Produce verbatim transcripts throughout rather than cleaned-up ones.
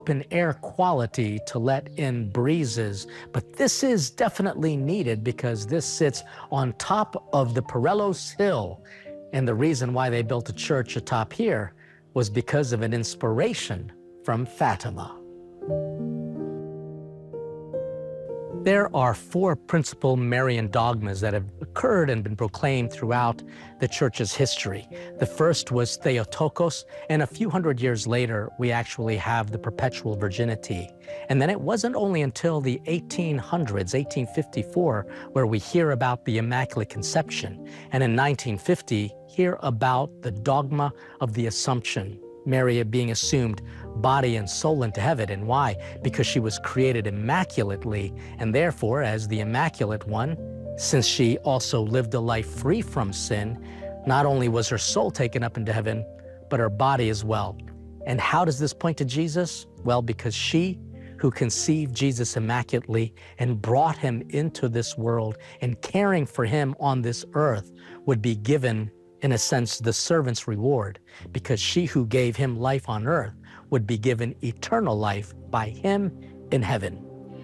open air quality to let in breezes, but this is definitely needed because this sits on top of the Morelos Hill. And the reason why they built a church atop here was because of an inspiration from Fatima. There are four principal Marian dogmas that have occurred and been proclaimed throughout the church's history. The first was Theotokos, and a few hundred years later, we actually have the perpetual virginity. And then it wasn't only until the eighteen hundreds, eighteen fifty-four, where we hear about the Immaculate Conception, and in nineteen fifty, hear about the dogma of the Assumption, Mary being assumed body and soul into heaven. And why? Because she was created immaculately, and therefore, as the Immaculate One, since she also lived a life free from sin, not only was her soul taken up into heaven, but her body as well. And how does this point to Jesus? Well, because she who conceived Jesus immaculately and brought him into this world and caring for him on this earth would be given, in a sense, the servant's reward, because she who gave him life on earth would be given eternal life by him in heaven.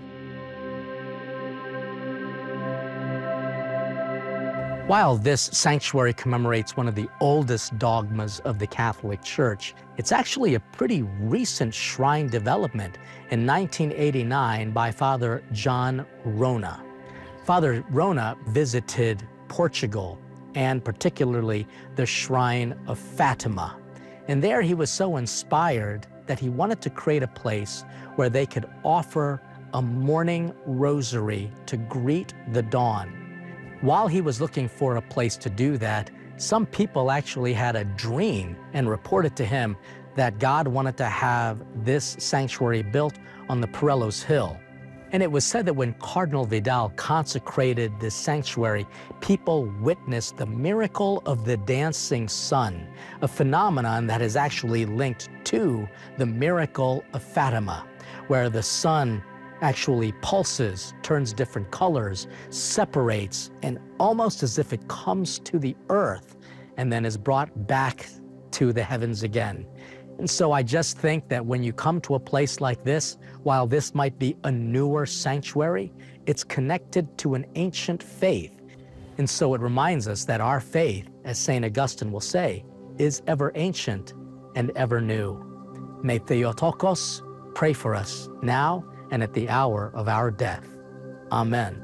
While this sanctuary commemorates one of the oldest dogmas of the Catholic Church, it's actually a pretty recent shrine development in nineteen eighty-nine by Father John Rona. Father Rona visited Portugal, and particularly the shrine of Fatima. And there he was so inspired that he wanted to create a place where they could offer a morning rosary to greet the dawn. While he was looking for a place to do that, some people actually had a dream and reported to him that God wanted to have this sanctuary built on the Morelos Hill. And it was said that when Cardinal Vidal consecrated this sanctuary, people witnessed the miracle of the dancing sun, a phenomenon that is actually linked to the miracle of Fatima, where the sun actually pulses, turns different colors, separates, and almost as if it comes to the earth and then is brought back to the heavens again. And so I just think that when you come to a place like this, while this might be a newer sanctuary, it's connected to an ancient faith. And so it reminds us that our faith, as Saint Augustine will say, is ever ancient and ever new. May Theotokos pray for us now and at the hour of our death. Amen.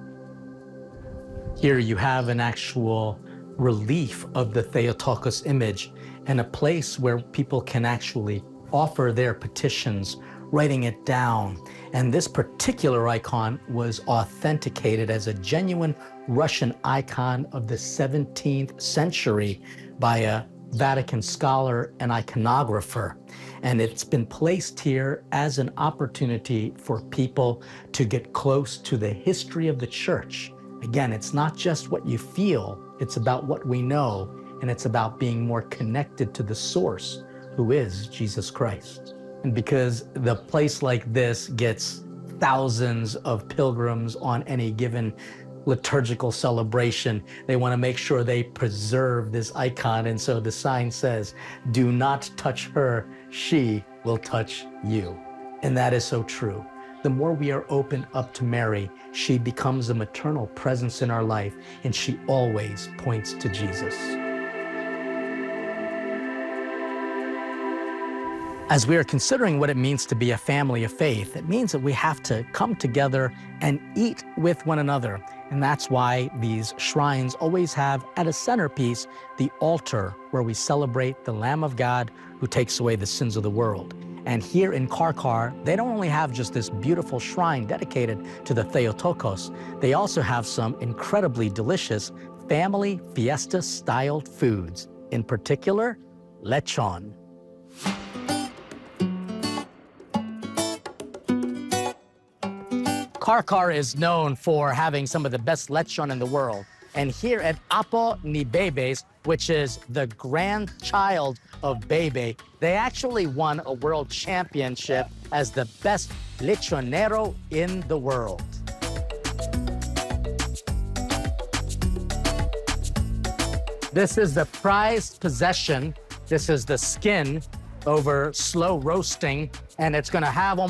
Here you have an actual relief of the Theotokos image and a place where people can actually offer their petitions, writing it down. And this particular icon was authenticated as a genuine Russian icon of the seventeenth century by a Vatican scholar and iconographer. And it's been placed here as an opportunity for people to get close to the history of the church. Again, it's not just what you feel, it's about what we know, and it's about being more connected to the source, who is Jesus Christ. And because the place like this gets thousands of pilgrims on any given liturgical celebration, they want to make sure they preserve this icon. And so the sign says, "Do not touch her, she will touch you." And that is so true. The more we are open up to Mary, she becomes a maternal presence in our life, and she always points to Jesus. As we are considering what it means to be a family of faith, it means that we have to come together and eat with one another. And that's why these shrines always have at a centerpiece the altar where we celebrate the Lamb of God who takes away the sins of the world. And here in Karkar, they don't only have just this beautiful shrine dedicated to the Theotokos, they also have some incredibly delicious family fiesta-styled foods, in particular, lechon. Karkar is known for having some of the best lechon in the world. And here at Apo ni Bebes, which is the grandchild of Bebe, they actually won a world championship as the best lechonero in the world. This is the prized possession. This is the skin over slow roasting, and it's gonna have almost